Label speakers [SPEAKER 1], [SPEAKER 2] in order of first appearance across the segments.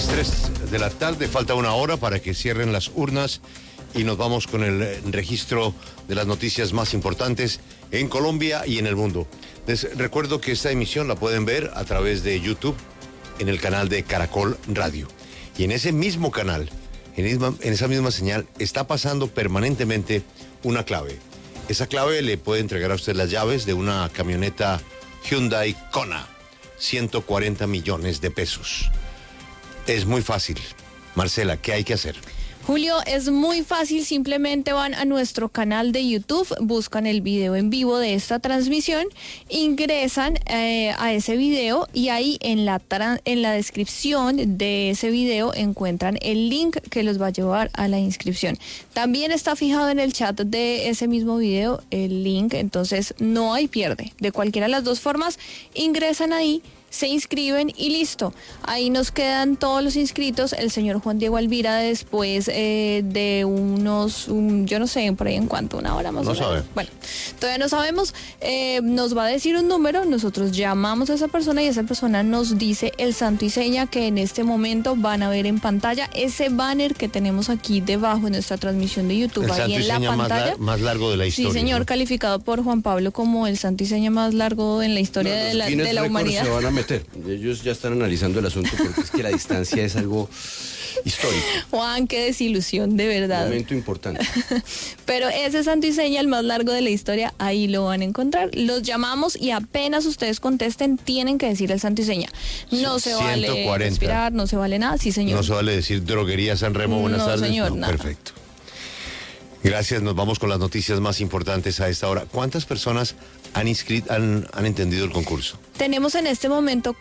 [SPEAKER 1] las 3 de la tarde, falta una hora para que cierren las urnas y nos vamos con el registro de las noticias más importantes en Colombia y en el mundo. Les recuerdo que esta emisión la pueden ver a través de YouTube en el canal de Caracol Radio. Y en ese mismo canal, en esa misma señal, está pasando permanentemente una clave. Esa clave le puede entregar a usted las llaves de una camioneta Hyundai Kona, 140 millones de pesos. Es muy fácil. Marcela, ¿qué hay que hacer?
[SPEAKER 2] Julio, es muy fácil, simplemente van a nuestro canal de YouTube, buscan el video en vivo de esta transmisión, ingresan a ese video y ahí en la descripción de ese video encuentran el link que los va a llevar a la inscripción. También está fijado en el chat de ese mismo video el link, entonces no hay pierde. De cualquiera de las dos formas, ingresan ahí, se inscriben y listo. Ahí nos quedan todos los inscritos. El señor Juan Diego Alvira, después de unos, yo no sé, por ahí en cuánto, una hora más o menos.
[SPEAKER 1] No sabe.
[SPEAKER 2] Bueno, todavía no sabemos. Nos va a decir un número, nosotros llamamos a esa persona y esa persona nos dice el santo y seña que en este momento van a ver en pantalla ese banner que tenemos aquí debajo en nuestra transmisión de YouTube.
[SPEAKER 1] El
[SPEAKER 2] ahí
[SPEAKER 1] santo y
[SPEAKER 2] en la
[SPEAKER 1] seña
[SPEAKER 2] pantalla.
[SPEAKER 1] más largo de la historia.
[SPEAKER 2] Sí, señor,
[SPEAKER 1] ¿no?
[SPEAKER 2] calificado por Juan Pablo como el santo y seña más largo en la historia de la humanidad.
[SPEAKER 3] Se van a meter. Ellos ya están analizando el asunto porque es que la distancia es algo histórico.
[SPEAKER 2] Juan, qué desilusión, de verdad.
[SPEAKER 3] Momento importante.
[SPEAKER 2] Pero ese santo y seña, el más largo de la historia, ahí lo van a encontrar. Los llamamos y apenas ustedes contesten, tienen que decir el santo y seña. No se
[SPEAKER 1] 140.
[SPEAKER 2] vale respirar, no se vale nada. Sí, señor.
[SPEAKER 1] No se vale decir droguería San Remo, buenas tardes.
[SPEAKER 2] Señor,
[SPEAKER 1] no,
[SPEAKER 2] nada.
[SPEAKER 1] Perfecto. Gracias, nos vamos con las noticias más importantes a esta hora. ¿Cuántas personas han entendido el concurso?
[SPEAKER 2] Tenemos en este momento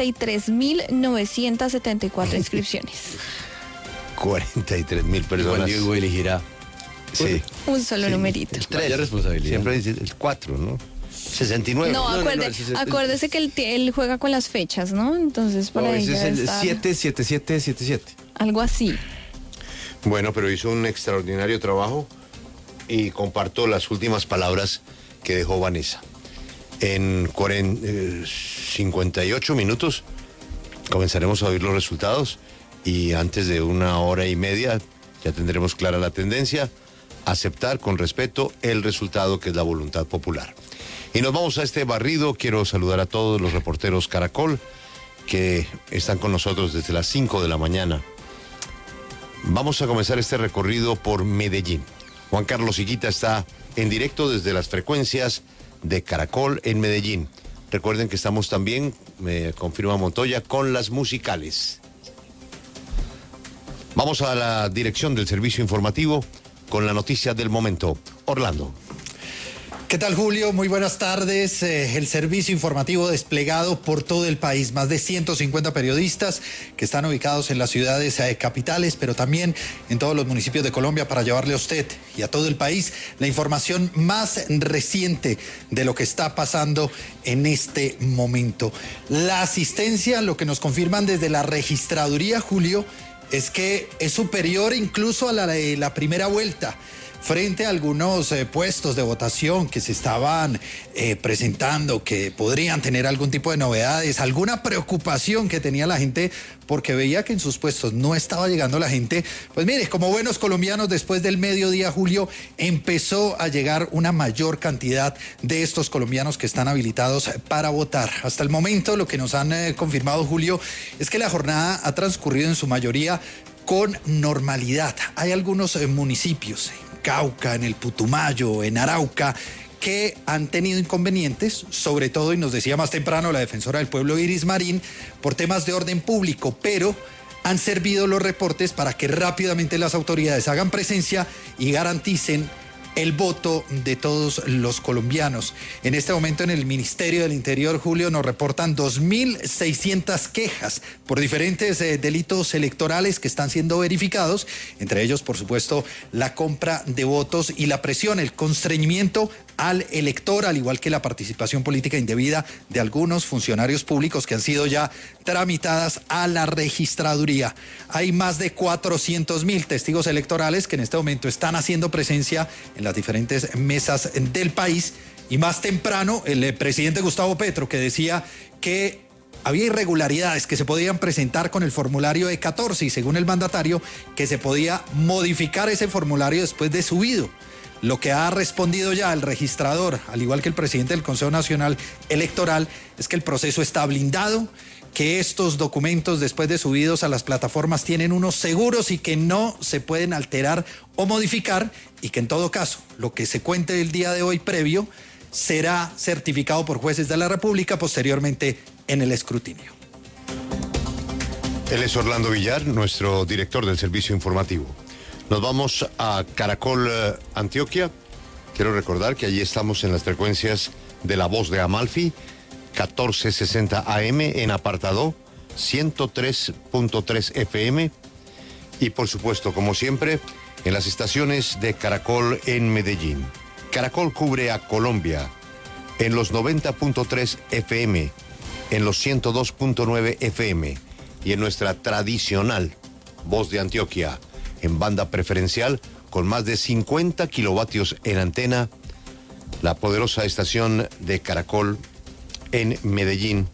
[SPEAKER 2] 43.974 inscripciones.
[SPEAKER 1] 43.000 personas.
[SPEAKER 3] Juan Diego elegirá.
[SPEAKER 1] Sí.
[SPEAKER 2] Un solo numerito.
[SPEAKER 3] Vaya responsabilidad.
[SPEAKER 1] Siempre dice el 4, ¿no? 69.
[SPEAKER 2] No, acuérdese que él juega con las fechas, ¿no? Entonces, por ahí
[SPEAKER 3] ese es el
[SPEAKER 2] estar
[SPEAKER 3] 77777.
[SPEAKER 2] algo así.
[SPEAKER 1] Bueno, pero hizo un extraordinario trabajo y comparto las últimas palabras que dejó Vanessa. En 58 minutos comenzaremos a oír los resultados y antes de una hora y media ya tendremos clara la tendencia, aceptar con respeto el resultado que es la voluntad popular. Y nos vamos a este barrido. Quiero saludar a todos los reporteros Caracol que están con nosotros desde las 5 de la mañana. Vamos a comenzar este recorrido por Medellín. Juan Carlos Higuita está en directo desde las frecuencias de Caracol en Medellín. Recuerden que estamos también, me confirma Montoya, con las musicales. Vamos a la dirección del servicio informativo con la noticia del momento. Orlando.
[SPEAKER 4] ¿Qué tal, Julio? Muy buenas tardes. El servicio informativo desplegado por todo el país. Más de 150 periodistas que están ubicados en las ciudades capitales, pero también en todos los municipios de Colombia para llevarle a usted y a todo el país la información más reciente de lo que está pasando en este momento. La asistencia, lo que nos confirman desde la registraduría, Julio, es que es superior incluso a la de la primera vuelta. Frente a algunos puestos de votación que se estaban presentando, que podrían tener algún tipo de novedades, alguna preocupación que tenía la gente porque veía que en sus puestos no estaba llegando la gente, pues mire, como buenos colombianos, después del mediodía, Julio, empezó a llegar una mayor cantidad de estos colombianos que están habilitados para votar. Hasta el momento, lo que nos han confirmado, Julio, es que la jornada ha transcurrido en su mayoría con normalidad. Hay algunos municipios, Cauca, en el Putumayo, en Arauca, que han tenido inconvenientes, sobre todo, y nos decía más temprano la defensora del pueblo Iris Marín, por temas de orden público, pero han servido los reportes para que rápidamente las autoridades hagan presencia y garanticen el voto de todos los colombianos. En este momento en el Ministerio del Interior, Julio, nos reportan 2.600 quejas por diferentes delitos electorales que están siendo verificados, entre ellos, por supuesto, la compra de votos y la presión, el constreñimiento al elector, al igual que la participación política indebida de algunos funcionarios públicos que han sido ya tramitadas a la registraduría. Hay más de 400.000 testigos electorales que en este momento están haciendo presencia en las diferentes mesas del país. Y más temprano, el presidente Gustavo Petro, que decía que había irregularidades que se podían presentar con el formulario E14 y según el mandatario que se podía modificar ese formulario después de subido. Lo que ha respondido ya el registrador, al igual que el presidente del Consejo Nacional Electoral, es que el proceso está blindado, que estos documentos después de subidos a las plataformas tienen unos seguros y que no se pueden alterar o modificar y que en todo caso lo que se cuente el día de hoy previo será certificado por jueces de la República posteriormente en el escrutinio.
[SPEAKER 1] Él es Orlando Villar, nuestro director del servicio informativo. Nos vamos a Caracol, Antioquia. Quiero recordar que allí estamos en las frecuencias de La Voz de Amalfi, 1460 AM, en apartado 103.3 FM. Y por supuesto, como siempre, en las estaciones de Caracol en Medellín. Caracol cubre a Colombia en los 90.3 FM, en los 102.9 FM y en nuestra tradicional Voz de Antioquia en banda preferencial con más de 50 kilovatios en antena, la poderosa estación de Caracol en Medellín,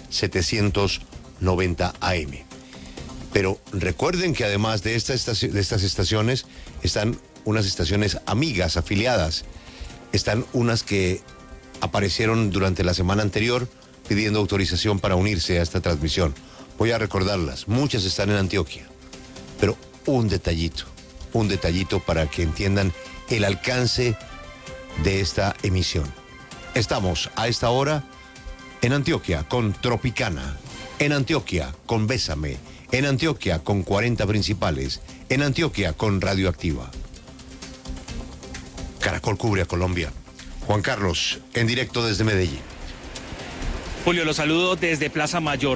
[SPEAKER 1] 790 AM. Pero recuerden que además de estas estaciones están unas estaciones amigas, afiliadas. Están unas que aparecieron durante la semana anterior pidiendo autorización para unirse a esta transmisión. Voy a recordarlas. Muchas están en Antioquia. Pero un detallito para que entiendan el alcance de esta emisión. Estamos a esta hora en Antioquia con Tropicana, en Antioquia con Bésame, en Antioquia con 40 principales, en Antioquia con Radioactiva. Caracol cubre a Colombia. Juan Carlos, en directo desde Medellín.
[SPEAKER 5] Julio, los saludo desde Plaza Mayor.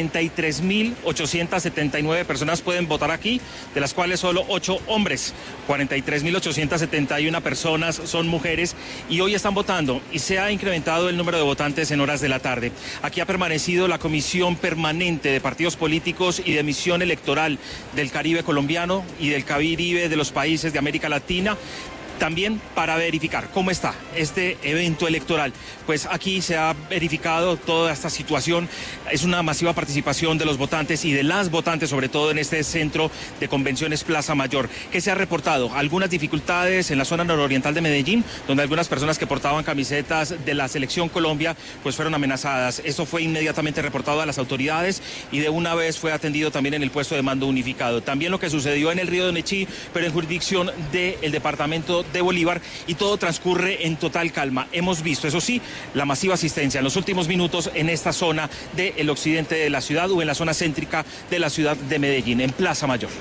[SPEAKER 5] 43.879 personas pueden votar aquí, de las cuales solo 8 hombres. 43.871 personas son mujeres y hoy están votando y se ha incrementado el número de votantes en horas de la tarde. Aquí ha permanecido la Comisión Permanente de Partidos Políticos y de Emisión Electoral del Caribe colombiano y del Caribe de los países de América Latina, también para verificar cómo está este evento electoral. Pues aquí se ha verificado toda esta situación. Es una masiva participación de los votantes y de las votantes, sobre todo en este centro de convenciones Plaza Mayor. ¿Qué se ha reportado? Algunas dificultades en la zona nororiental de Medellín, donde algunas personas que portaban camisetas de la Selección Colombia pues fueron amenazadas. Esto fue inmediatamente reportado a las autoridades y de una vez fue atendido también en el puesto de mando unificado. También lo que sucedió en el río de Nechí, pero en jurisdicción del departamento de Bolívar, y todo transcurre en total calma. Hemos visto, eso sí, la masiva asistencia en los últimos minutos en esta zona del occidente de la ciudad o en la zona céntrica de la ciudad de Medellín, en Plaza Mayor.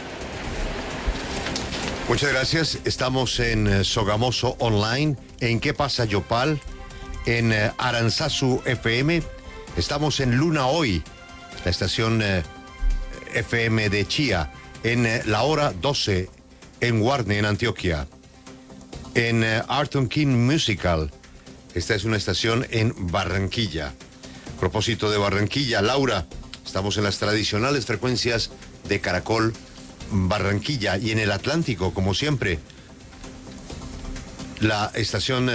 [SPEAKER 1] Muchas gracias. Estamos en Sogamoso Online, en ¿Qué pasa Yopal?, en Aranzazu FM. Estamos en Luna Hoy, la estación FM de Chía, en La Hora 12, en Guarne, en Antioquia. En Arton King Musical, esta es una estación en Barranquilla. A propósito de Barranquilla, Laura, estamos en las tradicionales frecuencias de Caracol Barranquilla y en el Atlántico, como siempre, la estación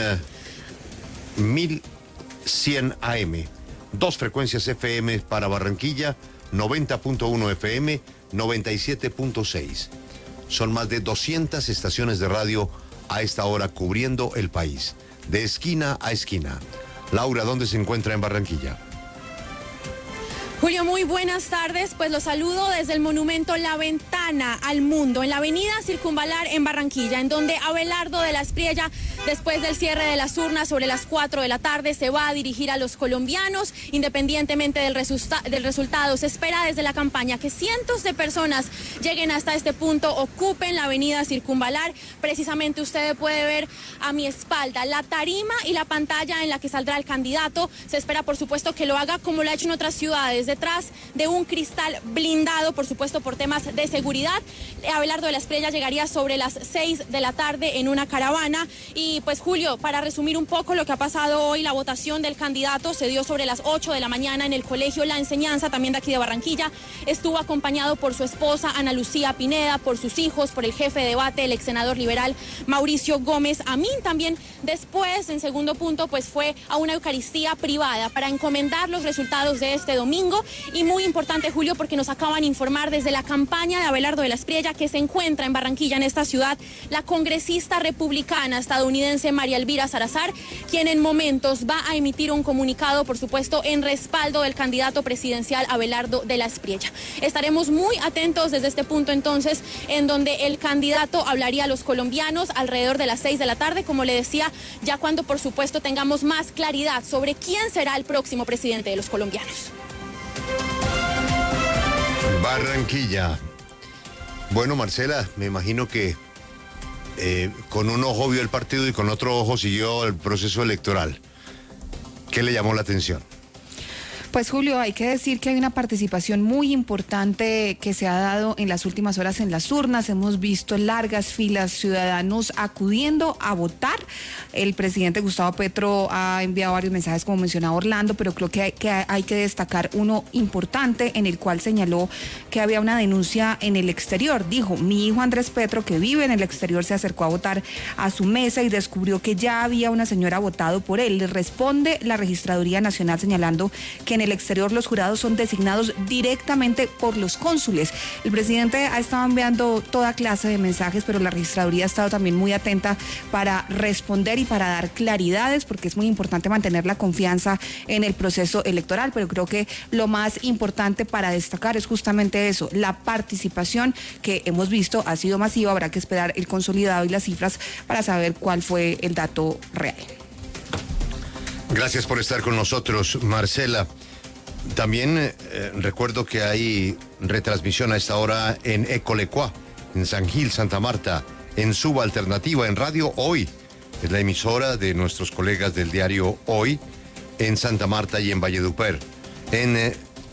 [SPEAKER 1] 1100 AM, 2 frecuencias FM para Barranquilla, 90.1 FM, 97.6. Son más de 200 estaciones de radio a esta hora cubriendo el país, de esquina a esquina. Laura, ¿dónde se encuentra en Barranquilla?
[SPEAKER 6] Julio, muy buenas tardes. Pues los saludo desde el monumento La Ventana al Mundo, en la avenida Circunvalar en Barranquilla, en donde Abelardo de la Espriella, después del cierre de las urnas sobre las 4 de la tarde, se va a dirigir a los colombianos, independientemente del resultado. Se espera desde la campaña que cientos de personas lleguen hasta este punto, ocupen la avenida Circunvalar. Precisamente usted puede ver a mi espalda la tarima y la pantalla en la que saldrá el candidato. Se espera, por supuesto, que lo haga como lo ha hecho en otras ciudades, detrás de un cristal blindado, por supuesto por temas de seguridad. Abelardo de la Espriella llegaría sobre las 6 de la tarde en una caravana. Y pues Julio, para resumir un poco lo que ha pasado hoy, la votación del candidato se dio sobre las 8 de la mañana en el Colegio La Enseñanza, también de aquí de Barranquilla. Estuvo acompañado por su esposa Ana Lucía Pineda, por sus hijos, por el jefe de debate, el ex senador liberal Mauricio Gómez Amín. También después, en segundo punto, pues fue a una Eucaristía privada para encomendar los resultados de este domingo. Y muy importante, Julio, porque nos acaban de informar desde la campaña de Abelardo de la Espriella que se encuentra en Barranquilla, en esta ciudad, la congresista republicana estadounidense María Elvira Salazar, quien en momentos va a emitir un comunicado, por supuesto, en respaldo del candidato presidencial Abelardo de la Espriella. Estaremos muy atentos desde este punto entonces, en donde el candidato hablaría a los colombianos alrededor de las 6 de la tarde, como le decía, ya cuando por supuesto tengamos más claridad sobre quién será el próximo presidente de los colombianos.
[SPEAKER 1] Barranquilla. Bueno, Marcela, me imagino que con un ojo vio el partido y con otro ojo siguió el proceso electoral. ¿Qué le llamó la atención?
[SPEAKER 7] Pues Julio, hay que decir que hay una participación muy importante que se ha dado en las últimas horas en las urnas. Hemos visto largas filas, ciudadanos acudiendo a votar. El presidente Gustavo Petro ha enviado varios mensajes, como mencionaba Orlando, pero creo que hay que destacar uno importante en el cual señaló que había una denuncia en el exterior. Dijo, mi hijo Andrés Petro, que vive en el exterior, se acercó a votar a su mesa y descubrió que ya había una señora votado por él. Le responde la Registraduría Nacional señalando que en el exterior los jurados son designados directamente por los cónsules. El presidente ha estado enviando toda clase de mensajes, pero la registraduría ha estado también muy atenta para responder y para dar claridades, porque es muy importante mantener la confianza en el proceso electoral, pero creo que lo más importante para destacar es justamente eso, la participación que hemos visto ha sido masiva. Habrá que esperar el consolidado y las cifras para saber cuál fue el dato real.
[SPEAKER 1] Gracias por estar con nosotros, Marcela. También recuerdo que hay retransmisión a esta hora en Ecolecua, en San Gil, Santa Marta, en Suba Alternativa, en Radio Hoy. Es la emisora de nuestros colegas del diario Hoy, en Santa Marta y en Valledupar. En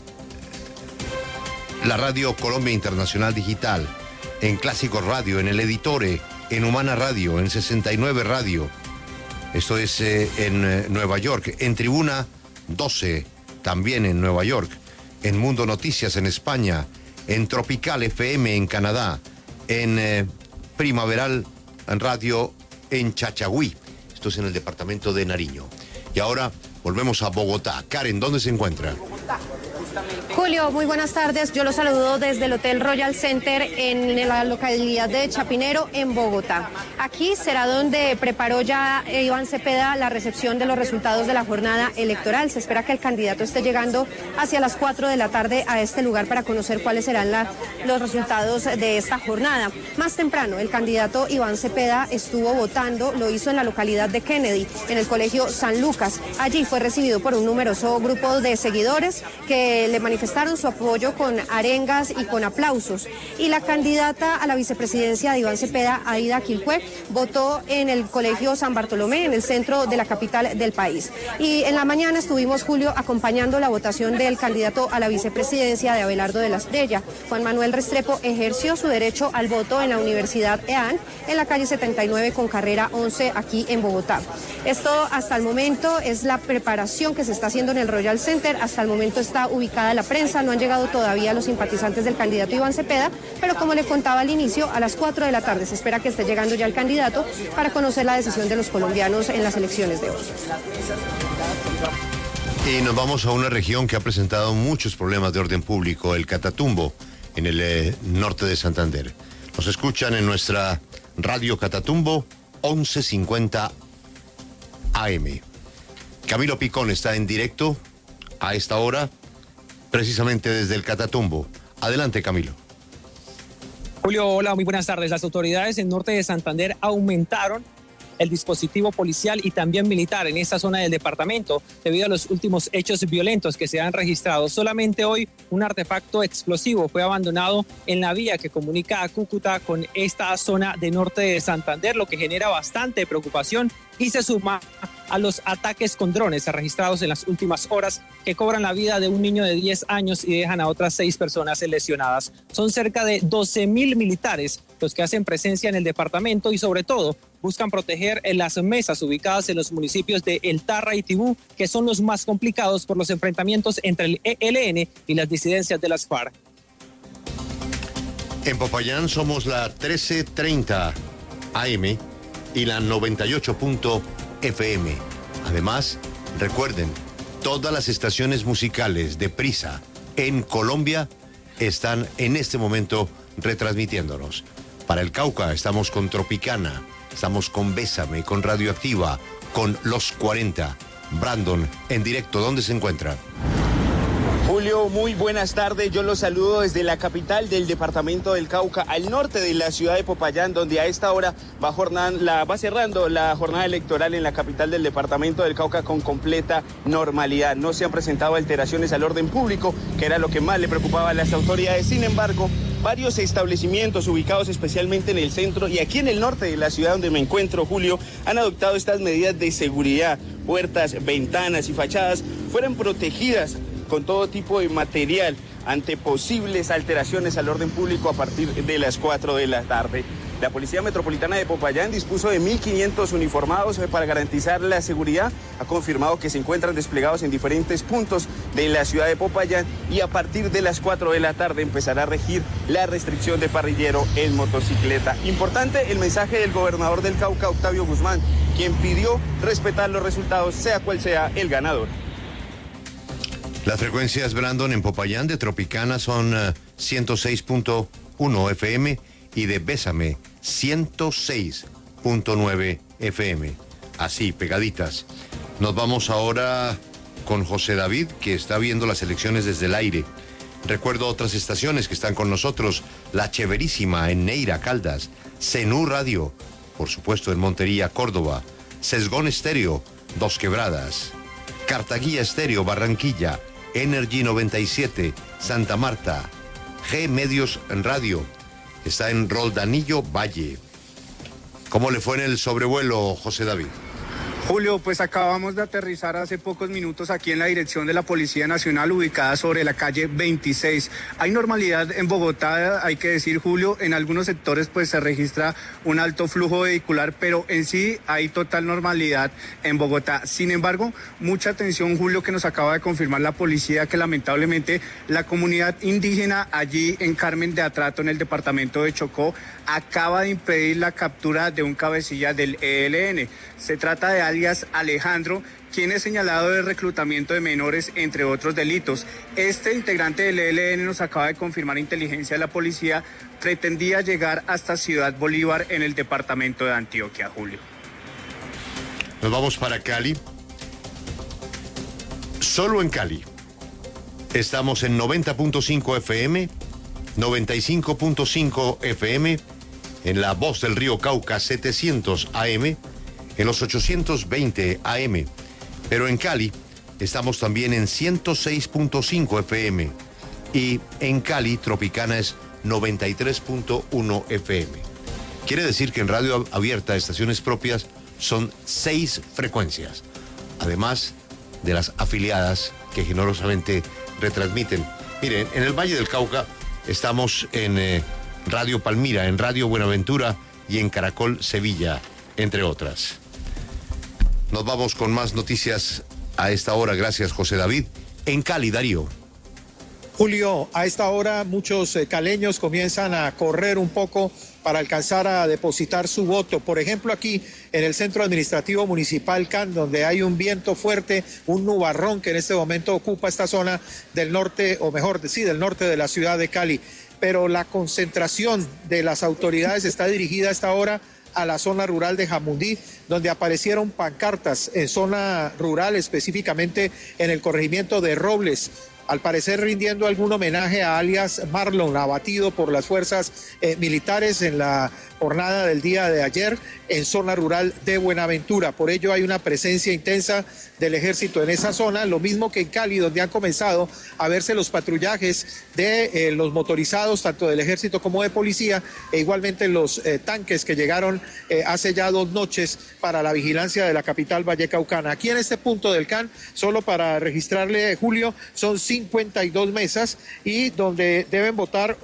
[SPEAKER 1] la Radio Colombia Internacional Digital, en Clásico Radio, en El Editore, en Humana Radio, en 69 Radio. Esto es en Nueva York, en Tribuna 12, también en Nueva York, en Mundo Noticias en España, en Tropical FM en Canadá, en Primaveral Radio en Chachagüí. Esto es en el departamento de Nariño. Y ahora volvemos a Bogotá. Karen, ¿dónde se encuentra?
[SPEAKER 8] Julio, muy buenas tardes. Yo los saludo desde el Hotel Royal Center en la localidad de Chapinero, en Bogotá. Aquí será donde preparó ya Iván Cepeda la recepción de los resultados de la jornada electoral. Se espera que el candidato esté llegando hacia las 4 de la tarde a este lugar para conocer cuáles serán los resultados de esta jornada. Más temprano, el candidato Iván Cepeda estuvo votando, lo hizo en la localidad de Kennedy, en el Colegio San Lucas. Allí fue recibido por un numeroso grupo de seguidores que le manifestaron su apoyo con arengas y con aplausos. Y la candidata a la vicepresidencia de Iván Cepeda, Aida Quilpué, votó en el Colegio San Bartolomé, en el centro de la capital del país. Y en la mañana estuvimos, Julio, acompañando la votación del candidato a la vicepresidencia de Abelardo de la Espriella. Juan Manuel Restrepo ejerció su derecho al voto en la Universidad EAN, en la calle 79 con carrera 11, aquí en Bogotá. Esto hasta el momento es la preparación que se está haciendo en el Royal Center. Hasta el momento está ubicada la prensa, no han llegado todavía los simpatizantes del candidato Iván Cepeda, pero como le contaba al inicio, a las 4 de la tarde se espera que esté llegando ya el candidato para conocer la decisión de los colombianos en las elecciones de hoy.
[SPEAKER 1] Y nos vamos a una región que ha presentado muchos problemas de orden público, el Catatumbo, en el norte de Santander. Nos escuchan en nuestra radio Catatumbo 1150 AM. Camilo Picón está en directo a esta hora, precisamente desde el Catatumbo. Adelante, Camilo.
[SPEAKER 9] Julio, hola, muy buenas tardes. Las autoridades en norte de Santander aumentaron el dispositivo policial y también militar en esta zona del departamento debido a los últimos hechos violentos que se han registrado. Solamente hoy un artefacto explosivo fue abandonado en la vía que comunica a Cúcuta con esta zona de norte de Santander, lo que genera bastante preocupación y se suma a los ataques con drones registrados en las últimas horas que cobran la vida de un niño de 10 años y dejan a otras 6 personas lesionadas. Son cerca de 12.000 militares los que hacen presencia en el departamento y sobre todo buscan proteger las mesas ubicadas en los municipios de El Tarra y Tibú, que son los más complicados por los enfrentamientos entre el ELN y las disidencias de las FARC.
[SPEAKER 1] En Popayán somos la 1330 AM y la 98.FM. Además, recuerden, todas las estaciones musicales de Prisa en Colombia están en este momento retransmitiéndonos. Para el Cauca estamos con Tropicana, estamos con Bésame, con Radioactiva, con Los 40. Brandon, en directo, ¿dónde se encuentra?
[SPEAKER 10] Julio, muy buenas tardes. Yo los saludo desde la capital del departamento del Cauca, al norte de la ciudad de Popayán, donde a esta hora va cerrando la jornada electoral en la capital del departamento del Cauca con completa normalidad. No se han presentado alteraciones al orden público, que era lo que más le preocupaba a las autoridades. Sin embargo, varios establecimientos ubicados especialmente en el centro y aquí en el norte de la ciudad donde me encuentro, Julio, han adoptado estas medidas de seguridad. Puertas, ventanas y fachadas fueron protegidas con todo tipo de material ante posibles alteraciones al orden público a partir de las 4 de la tarde. La Policía Metropolitana de Popayán dispuso de 1.500 uniformados para garantizar la seguridad. Ha confirmado que se encuentran desplegados en diferentes puntos de la ciudad de Popayán y a partir de las 4 de la tarde empezará a regir la restricción de parrillero en motocicleta. Importante el mensaje del gobernador del Cauca, Octavio Guzmán, quien pidió respetar los resultados, sea cual sea el ganador.
[SPEAKER 1] Las frecuencias, Brandon, en Popayán de Tropicana son 106.1 FM y de Bésame 106.9 FM. Así, pegaditas. Nos vamos ahora con José David, que está viendo las elecciones desde el aire. Recuerdo otras estaciones que están con nosotros: La Cheverísima en Neira, Caldas, Cenú Radio, por supuesto en Montería, Córdoba, Sesgón Estéreo, Dos Quebradas, Cartaguía Estéreo, Barranquilla, Energy 97, Santa Marta, G Medios Radio, está en Roldanillo, Valle. ¿Cómo le fue en el sobrevuelo, José David?
[SPEAKER 11] Julio, pues acabamos de aterrizar hace pocos minutos aquí en la dirección de la Policía Nacional, ubicada sobre la calle 26. Hay normalidad en Bogotá, hay que decir, Julio, en algunos sectores pues se registra un alto flujo vehicular, pero en sí hay total normalidad en Bogotá. Sin embargo, mucha atención, Julio, que nos acaba de confirmar la policía que lamentablemente la comunidad indígena allí en Carmen de Atrato, en el departamento de Chocó, acaba de impedir la captura de un cabecilla del ELN. Se trata de alias Alejandro, quien es señalado de reclutamiento de menores, entre otros delitos. Este integrante del ELN, nos acaba de confirmar inteligencia de la policía, pretendía llegar hasta Ciudad Bolívar en el departamento de Antioquia, Julio.
[SPEAKER 1] Nos vamos para Cali. Solo en Cali estamos en 90.5 FM, 95.5 FM, en La Voz del Río Cauca 700 AM, en los 820 AM, pero en Cali estamos también en 106.5 FM y en Cali Tropicana es 93.1 FM. Quiere decir que en radio abierta, estaciones propias, son 6 frecuencias, además de las afiliadas que generosamente retransmiten. Miren, en el Valle del Cauca estamos en Radio Palmira, en Radio Buenaventura y en Caracol Sevilla, entre otras. Nos vamos con más noticias a esta hora. Gracias, José David. En Cali, Darío.
[SPEAKER 12] Julio, a esta hora muchos caleños comienzan a correr un poco para alcanzar a depositar su voto. Por ejemplo, aquí en el Centro Administrativo Municipal CAN, donde hay un viento fuerte, un nubarrón que en este momento ocupa esta zona del norte, o mejor, sí, del norte de la ciudad de Cali. Pero la concentración de las autoridades está dirigida a esta hora a la zona rural de Jamundí, donde aparecieron pancartas en zona rural, específicamente en el corregimiento de Robles, al parecer rindiendo algún homenaje a alias Marlon, abatido por las fuerzas militares en la jornada del día de ayer en zona rural de Buenaventura. Por ello hay una presencia intensa del ejército en esa zona, lo mismo que en Cali, donde han comenzado a verse los patrullajes de los motorizados, tanto del ejército como de policía, e igualmente los tanques que llegaron hace ya 2 noches para la vigilancia de la capital vallecaucana. Aquí en este punto del CAN, solo para registrarle, Julio, son 52 mesas y donde deben votar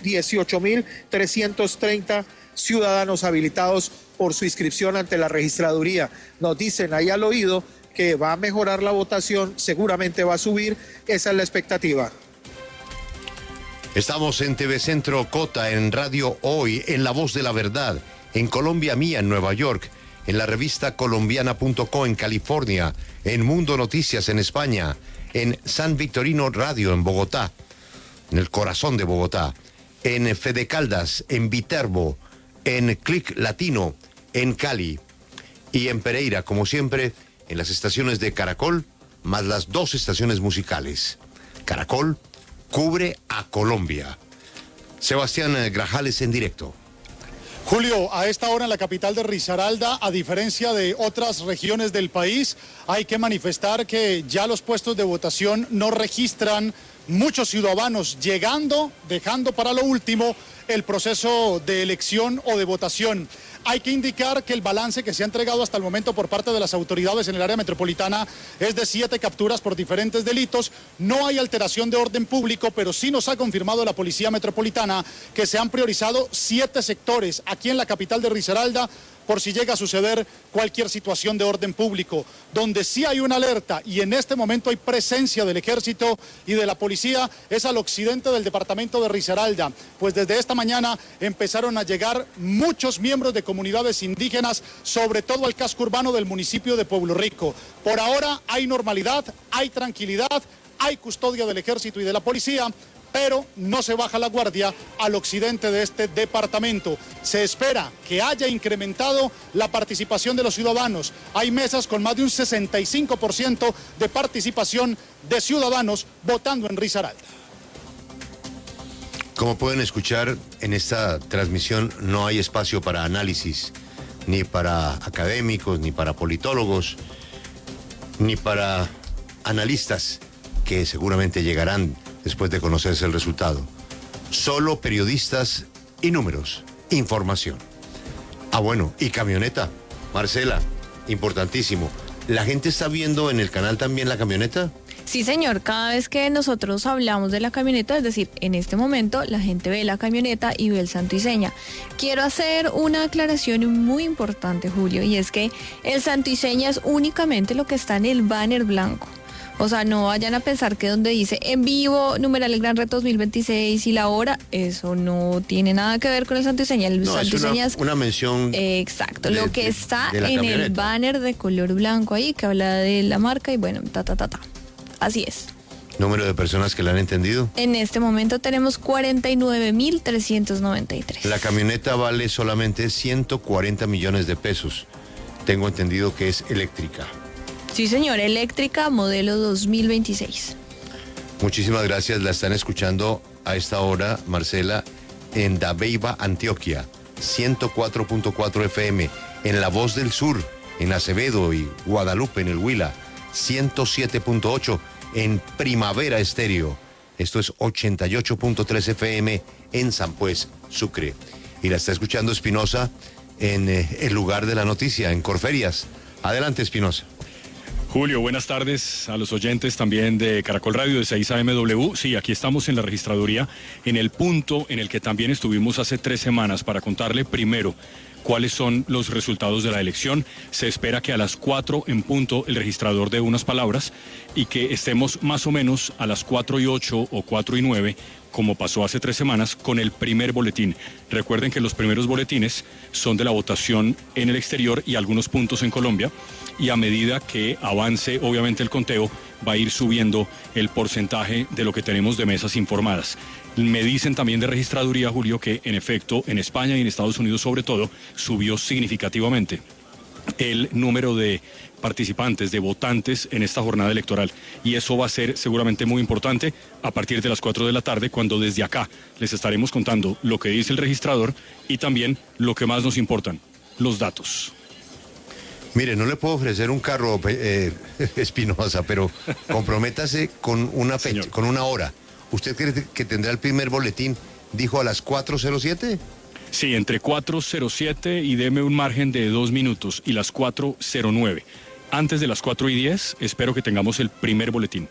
[SPEAKER 12] 18.330 ciudadanos habilitados por su inscripción ante la registraduría. Nos dicen ahí al oído que va a mejorar la votación, seguramente va a subir, esa es la expectativa.
[SPEAKER 1] Estamos en TV Centro Cota, en Radio Hoy, en La Voz de la Verdad, en Colombia Mía, en Nueva York, en la revista colombiana.co en California, en Mundo Noticias en España, en San Victorino Radio en Bogotá, en el corazón de Bogotá, en Fede Caldas, en Viterbo, en Click Latino, en Cali y en Pereira, como siempre, en las estaciones de Caracol, más las 2 estaciones musicales. Caracol cubre a Colombia. Sebastián Grajales en directo.
[SPEAKER 13] Julio, a esta hora en la capital de Risaralda, a diferencia de otras regiones del país, hay que manifestar que ya los puestos de votación no registran muchos ciudadanos llegando, dejando para lo último el proceso de elección o de votación. Hay que indicar que el balance que se ha entregado hasta el momento por parte de las autoridades en el área metropolitana es de 7 capturas por diferentes delitos. No hay alteración de orden público, pero sí nos ha confirmado la Policía Metropolitana que se han priorizado 7 sectores aquí en la capital de Risaralda por si llega a suceder cualquier situación de orden público. Donde sí hay una alerta y en este momento hay presencia del ejército y de la policía es al occidente del departamento de Risaralda, pues desde esta mañana empezaron a llegar muchos miembros de comunidades indígenas, sobre todo al casco urbano del municipio de Pueblo Rico. Por ahora hay normalidad, hay tranquilidad, hay custodia del ejército y de la policía, pero no se baja la guardia al occidente de este departamento. Se espera que haya incrementado la participación de los ciudadanos. Hay mesas con más de un 65% de participación de ciudadanos votando en Risaralda.
[SPEAKER 1] Como pueden escuchar, en esta transmisión no hay espacio para análisis, ni para académicos, ni para politólogos, ni para analistas que seguramente llegarán después de conocerse el resultado. Solo periodistas y números, información. Ah, bueno, y camioneta. Marcela, importantísimo. ¿La gente está viendo en el canal también la camioneta?
[SPEAKER 2] Sí, señor, cada vez que nosotros hablamos de la camioneta, es decir, en este momento la gente ve la camioneta y ve el santo y seña. Quiero hacer una aclaración muy importante, Julio, y es que el santo y seña es únicamente lo que está en el banner blanco. O sea, no vayan a pensar que donde dice en vivo, numeral el Gran Reto 2026 y la hora, eso no tiene nada que ver con el santo y seña. El santo y seña es
[SPEAKER 1] una mención.
[SPEAKER 2] Exacto, lo que está en el banner de color blanco ahí, que habla de la marca y bueno, Así es.
[SPEAKER 1] ¿Número de personas que la han entendido?
[SPEAKER 2] En este momento tenemos 49.393.
[SPEAKER 1] La camioneta vale solamente 140 millones de pesos. Tengo entendido que es eléctrica.
[SPEAKER 2] Sí, señor, eléctrica, modelo 2026.
[SPEAKER 1] Muchísimas gracias. La están escuchando a esta hora, Marcela, en Dabeiba, Antioquia, 104.4 FM, en La Voz del Sur, en Acevedo y Guadalupe, en el Huila, 107.8 en Primavera Estéreo. Esto es 88.3 FM en San Pues, Sucre. Y la está escuchando Espinosa en el lugar de la noticia, en Corferias. Adelante, Espinosa.
[SPEAKER 14] Julio, buenas tardes a los oyentes también de Caracol Radio de 6 AMW. Sí, aquí estamos en la registraduría, en el punto en el que también estuvimos hace 3 semanas para contarle primero cuáles son los resultados de la elección. Se espera que a las 4 en punto el registrador dé unas palabras y que estemos más o menos a las 4:08 o 4:09, como pasó hace 3 semanas, con el primer boletín. Recuerden que los primeros boletines son de la votación en el exterior y algunos puntos en Colombia, y a medida que avance obviamente el conteo va a ir subiendo el porcentaje de lo que tenemos de mesas informadas. Me dicen también de registraduría, Julio, que en efecto en España y en Estados Unidos sobre todo subió significativamente. el número de participantes, de votantes en esta jornada electoral. Y eso va a ser seguramente muy importante a partir de las 4 de la tarde, cuando desde acá les estaremos contando lo que dice el registrador y también lo que más nos importan, los datos.
[SPEAKER 1] Mire, no le puedo ofrecer un carro, Espinosa, pero comprométase con una fecha,
[SPEAKER 14] Señor.
[SPEAKER 1] con una hora. ¿Usted cree que tendrá el primer boletín, dijo, a las 4:07?
[SPEAKER 14] Sí, entre 4:07 y deme un margen de 2 minutos y las 4:09. Antes de las 4:10 espero que tengamos el primer boletín.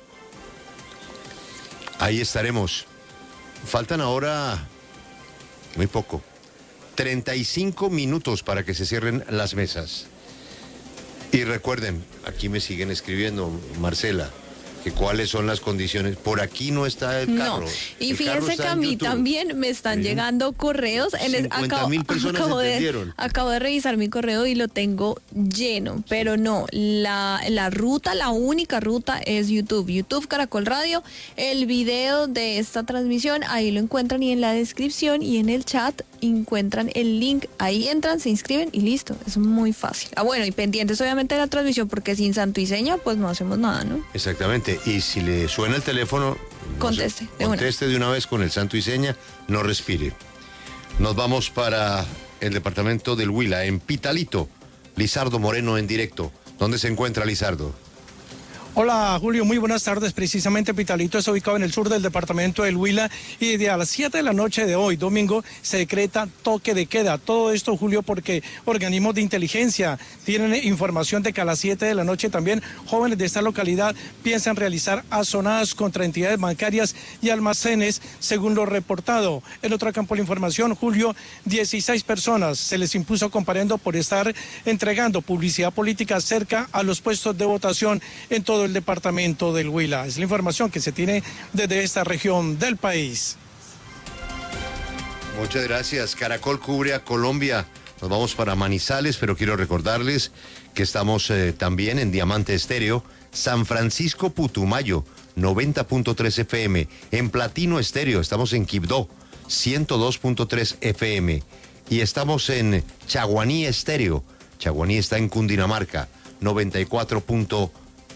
[SPEAKER 1] Ahí estaremos. Faltan ahora muy poco. 35 minutos para que se cierren las mesas. Y recuerden, aquí me siguen escribiendo, Marcela, que cuáles son las condiciones. Por aquí no está el carro.
[SPEAKER 2] No, y
[SPEAKER 1] El carro
[SPEAKER 2] fíjense
[SPEAKER 1] está
[SPEAKER 2] que a
[SPEAKER 1] en
[SPEAKER 2] mí
[SPEAKER 1] YouTube.
[SPEAKER 2] también me están llegando correos.
[SPEAKER 1] 50.000 personas entendieron.
[SPEAKER 2] Acabo de revisar mi correo y lo tengo lleno, pero no, la ruta, la única ruta es YouTube. YouTube Caracol Radio, el video de esta transmisión, ahí lo encuentran y en la descripción y en el chat encuentran el link. Ahí entran, se inscriben y listo, es muy fácil. Bueno, y pendientes obviamente de la transmisión porque sin santo y seña pues no hacemos nada, ¿no?
[SPEAKER 1] Exactamente. Y si le suena el teléfono,
[SPEAKER 2] Conteste, de una.
[SPEAKER 1] conteste de una vez con el santo y seña, no respire. Nos vamos para el departamento del Huila, en Pitalito. Lizardo Moreno en directo. ¿Dónde se encuentra Lizardo?
[SPEAKER 15] Hola Julio, muy buenas tardes. Precisamente Pitalito está ubicado en el sur del departamento del Huila y de a las 7 de la noche de hoy, domingo, se decreta toque de queda. Todo esto, Julio, porque organismos de inteligencia tienen información de que a las 7 de la noche también jóvenes de esta localidad piensan realizar azonadas contra entidades bancarias y almacenes, según lo reportado. En otro campo de la información, Julio, 16 personas se les impuso comparendo por estar entregando publicidad política cerca a los puestos de votación en todo el departamento del Huila. Es la información que se tiene desde esta región del país.
[SPEAKER 1] Muchas gracias. Caracol cubre a Colombia. Nos vamos para Manizales, pero quiero recordarles que estamos también en Diamante Estéreo, San Francisco Putumayo, 90.3 FM. En Platino Estéreo, estamos en Quibdó, 102.3 FM. Y estamos en Chaguaní Estéreo. Chaguaní está en Cundinamarca, 94.4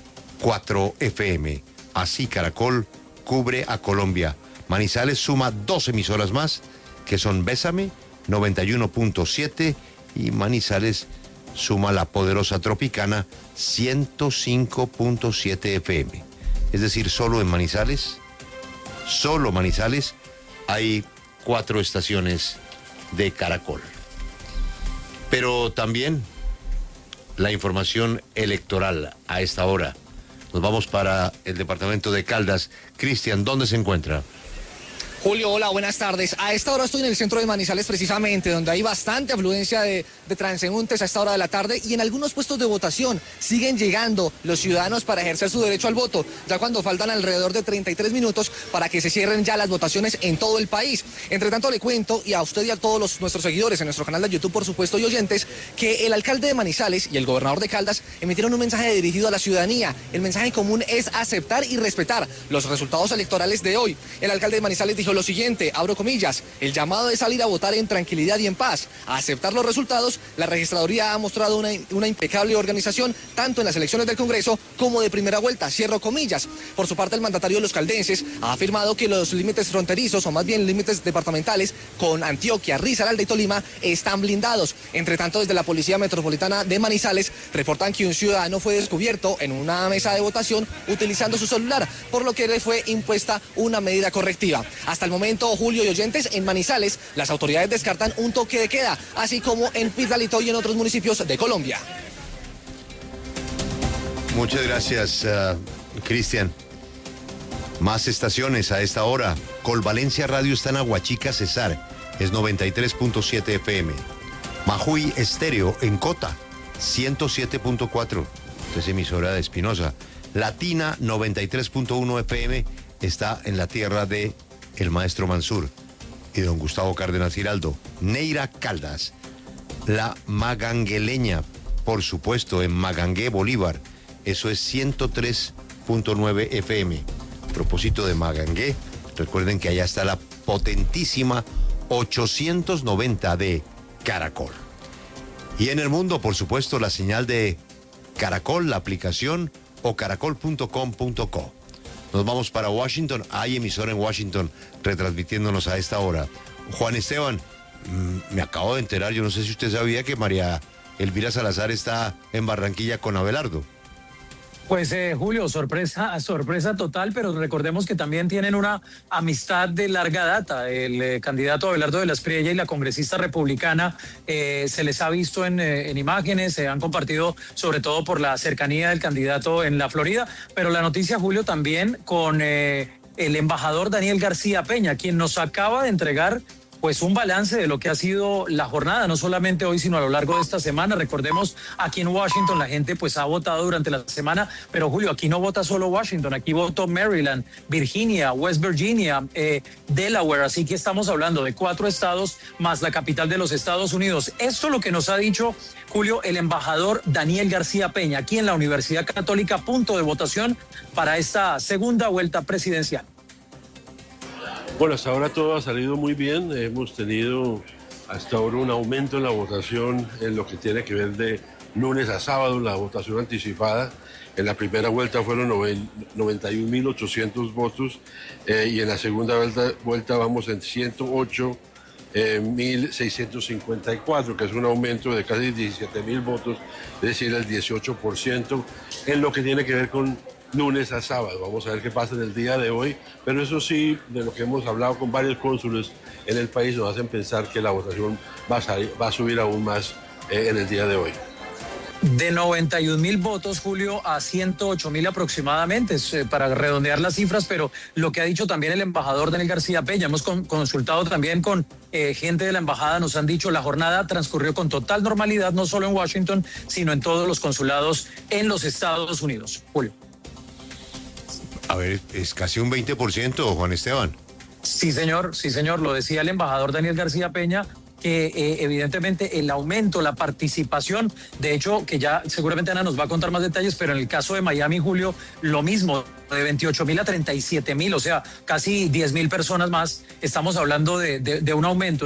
[SPEAKER 1] FM. Así Caracol cubre a Colombia. Manizales suma 2 emisoras más, que son Bésame, 91.7, y Manizales suma la poderosa Tropicana, 105.7 FM. Es decir, solo Manizales, hay 4 estaciones de Caracol. Pero también la información electoral a esta hora. Nos vamos para el departamento de Caldas. Cristian, ¿dónde se encuentra?
[SPEAKER 16] Julio, hola, buenas tardes. A esta hora estoy en el centro de Manizales precisamente, donde hay bastante afluencia de transeúntes a esta hora de la tarde y en algunos puestos de votación siguen llegando los ciudadanos para ejercer su derecho al voto, ya cuando faltan alrededor de 33 minutos para que se cierren ya las votaciones en todo el país. Entre tanto le cuento, y a usted y a todos nuestros seguidores en nuestro canal de YouTube, por supuesto, y oyentes, que el alcalde de Manizales y el gobernador de Caldas emitieron un mensaje dirigido a la ciudadanía. El mensaje común es aceptar y respetar los resultados electorales de hoy. El alcalde de Manizales dijo lo siguiente, abro comillas: el llamado es salir a votar en tranquilidad y en paz, a aceptar los resultados. La registraduría ha mostrado una impecable organización tanto en las elecciones del Congreso como de primera vuelta, cierro comillas. Por su parte, el mandatario de los caldenses ha afirmado que los límites fronterizos, o más bien límites departamentales, con Antioquia, Risaralda y Tolima están blindados. Entre tanto, desde la Policía Metropolitana de Manizales reportan que un ciudadano fue descubierto en una mesa de votación utilizando su celular, por lo que le fue impuesta una medida correctiva. Hasta el momento, Julio y oyentes, en Manizales las autoridades descartan un toque de queda, así como en Pitalito y en otros municipios de Colombia.
[SPEAKER 1] Muchas gracias, Cristian. Más estaciones a esta hora. Colvalencia Radio está en Aguachica, Cesar, es 93.7 FM. Majuy Estéreo en Cota, 107.4, es emisora de Espinosa. Latina 93.1 FM está en la tierra de el maestro Mansur y don Gustavo Cárdenas Giraldo. Neira Caldas, la Magangueleña, por supuesto, en Magangué, Bolívar, eso es 103.9 FM. A propósito de Magangué, recuerden que allá está la potentísima 890 de Caracol. Y en el mundo, por supuesto, la señal de Caracol, la aplicación, o caracol.com.co. Nos vamos para Washington. Hay emisora en Washington retransmitiéndonos a esta hora. Juan Esteban, me acabo de enterar, yo no sé si usted sabía que María Elvira Salazar está en Barranquilla con Abelardo.
[SPEAKER 17] Pues Julio, sorpresa total, pero recordemos que también tienen una amistad de larga data. El candidato Abelardo de la Espriella y la congresista republicana se les ha visto en imágenes, se han compartido sobre todo por la cercanía del candidato en la Florida, pero la noticia, Julio, también con el embajador Daniel García Peña, quien nos acaba de entregar pues un balance de lo que ha sido la jornada, no solamente hoy, sino a lo largo de esta semana. Recordemos, aquí en Washington la gente pues ha votado durante la semana, pero Julio, aquí no vota solo Washington, aquí votó Maryland, Virginia, West Virginia, Delaware, así que estamos hablando de 4 estados más la capital de los Estados Unidos. Esto es lo que nos ha dicho, Julio, el embajador Daniel García Peña, aquí en la Universidad Católica, punto de votación para esta segunda vuelta presidencial.
[SPEAKER 18] Bueno, hasta ahora todo ha salido muy bien. Hemos tenido hasta ahora un aumento en la votación en lo que tiene que ver de lunes a sábado, la votación anticipada. En la primera vuelta fueron 91.800 votos y en la segunda vuelta vamos en 108.654, que es un aumento de casi 17.000 votos, es decir, el 18% en lo que tiene que ver con lunes a sábado. Vamos a ver qué pasa en el día de hoy, pero eso sí, de lo que hemos hablado con varios cónsules en el país, nos hacen pensar que la votación va a subir aún más en el día de hoy.
[SPEAKER 17] De 91.000 votos, Julio, a 108.000 aproximadamente, para redondear las cifras, pero lo que ha dicho también el embajador Daniel García Peña, hemos consultado también con gente de la embajada, nos han dicho la jornada transcurrió con total normalidad, no solo en Washington, sino en todos los consulados en los Estados Unidos. Julio.
[SPEAKER 1] A ver, es casi un 20%, Juan Esteban.
[SPEAKER 17] Sí, señor, lo decía el embajador Daniel García Peña, que evidentemente el aumento, la participación, de hecho, que ya seguramente Ana nos va a contar más detalles, pero en el caso de Miami, Julio, lo mismo, de 28.000 a 37.000, o sea, casi 10.000 personas más, estamos hablando de un aumento.